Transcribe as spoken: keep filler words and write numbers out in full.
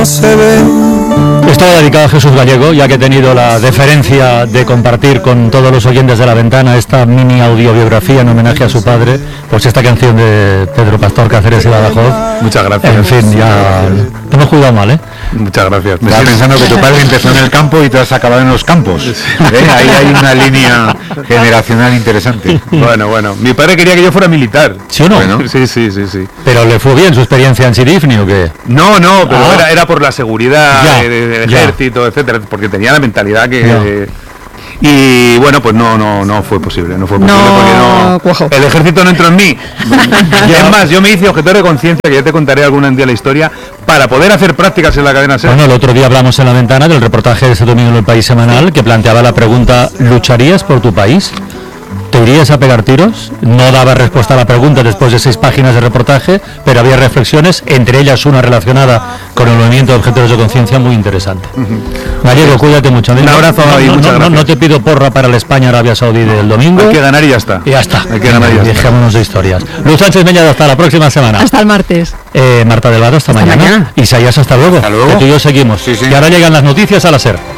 se ve. Estaba dedicado a Jesús Gallego, ya que he tenido la deferencia de compartir con todos los oyentes de La Ventana esta mini audiobiografía en homenaje a su padre, pues esta canción de Pedro Pastor Cáceres y Badajoz. Muchas gracias. En fin, ya te hemos cuidado mal, ¿eh? Muchas gracias. Me estaba pensando que tu padre empezó en el campo y tú has acabado en los campos. ¿Eh? Ahí hay una línea generacional interesante. Bueno, bueno. Mi padre quería que yo fuera militar. ¿Sí o no? Bueno. Sí, sí, sí, sí. ¿Pero le fue bien su experiencia en Sidifni o qué? No, no, pero Ah. era, era por la seguridad Ya, de- de- del ya. ejército, etcétera, porque tenía la mentalidad que... Ya. eh, y bueno, pues no, no, no fue posible, no fue posible No porque no, cuajó. el ejército no entró en mí. Y es más, yo me hice objetor de conciencia, que ya te contaré algún día la historia, para poder hacer prácticas en la cadena SER. Bueno, el otro día hablamos en La Ventana del reportaje de este domingo en El País Semanal que planteaba la pregunta: ¿lucharías por tu país? ¿Te irías a pegar tiros? No daba respuesta a la pregunta después de seis páginas de reportaje, pero había reflexiones, entre ellas una relacionada con el movimiento de objetores de conciencia muy interesante. Gallego, cuídate mucho. Un abrazo no, y no, muchas no, no, gracias. no te pido porra para el España-Arabia Saudí del domingo. Hay que ganar y ya está. Y ya está. Hay que ganar y ya está. Dejémonos de historias. Luz Sánchez Mellado, hasta la próxima semana. Hasta el martes. Eh, Marta del Vado, hasta, Hasta mañana. mañana. Isaías, hasta luego. Hasta luego. Que tú y yo seguimos. Sí, sí. Y ahora llegan las noticias a la SER.